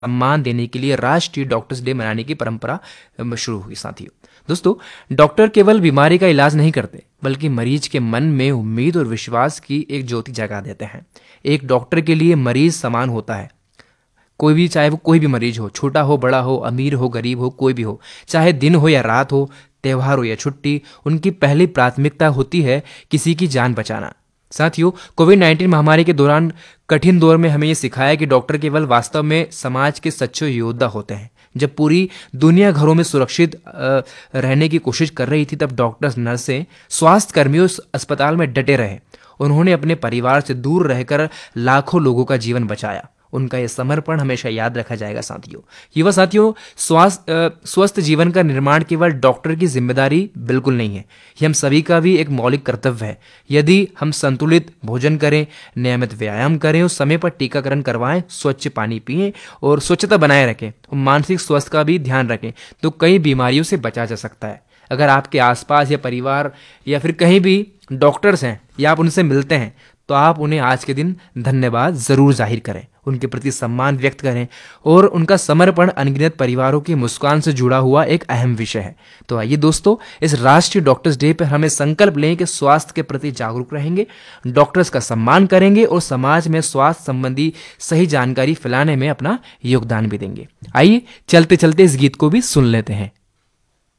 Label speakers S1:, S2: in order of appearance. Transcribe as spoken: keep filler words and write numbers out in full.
S1: सम्मान देने के लिए राष्ट्रीय डॉक्टर्स डे मनाने की परंपरा अम, शुरू हुई साथियों। दोस्तों, डॉक्टर केवल बीमारी का इलाज नहीं करते, बल्कि मरीज के मन में उम्मीद और विश्वास की एक ज्योति जगा देते हैं। एक डॉक्टर के लिए मरीज समान होता है, कोई भी, चाहे वो कोई भी मरीज हो, छोटा हो बड़ा हो, अमीर हो गरीब हो, कोई भी हो, चाहे दिन हो या रात हो, त्योहार हो या छुट्टी, उनकी पहली प्राथमिकता होती है किसी की जान बचाना। साथियों, कोविड नाइन्टीन महामारी के दौरान कठिन दौर में हमें ये सिखाया कि डॉक्टर केवल वास्तव में समाज के सच्चे योद्धा होते हैं। जब पूरी दुनिया घरों में सुरक्षित अ, रहने की कोशिश कर रही थी, तब डॉक्टर्स, नर्सें, स्वास्थ्य कर्मियों उस अस्पताल में डटे रहे। उन्होंने अपने परिवार से दूर रहकर लाखों लोगों का जीवन बचाया। उनका यह समर्पण हमेशा याद रखा जाएगा साथियों। युवा साथियों, स्वास्थ्य अ, स्वस्थ जीवन का निर्माण केवल डॉक्टर की जिम्मेदारी बिल्कुल नहीं है, ये हम सभी का भी एक मौलिक कर्तव्य है। यदि हम संतुलित भोजन करें, नियमित व्यायाम करें और समय पर टीकाकरण करवाएं, स्वच्छ पानी पिएं और स्वच्छता बनाए रखें और मानसिक स्वास्थ्य का भी ध्यान रखें, तो कई बीमारियों से बचा जा सकता है। अगर आपके आसपास या परिवार या फिर कहीं भी डॉक्टर्स हैं या आप उनसे मिलते हैं, तो आप उन्हें आज के दिन धन्यवाद जरूर जाहिर करें, उनके प्रति सम्मान व्यक्त करें और उनका समर्पण अनगिनत परिवारों की मुस्कान से जुड़ा हुआ एक अहम विषय है। तो आइए दोस्तों, इस राष्ट्रीय डॉक्टर्स डे पर हमें संकल्प लें कि स्वास्थ्य के प्रति जागरूक रहेंगे, डॉक्टर्स का सम्मान करेंगे और समाज में स्वास्थ्य संबंधी सही जानकारी फैलाने में अपना योगदान भी देंगे। आइए चलते चलते इस गीत को भी सुन लेते हैं।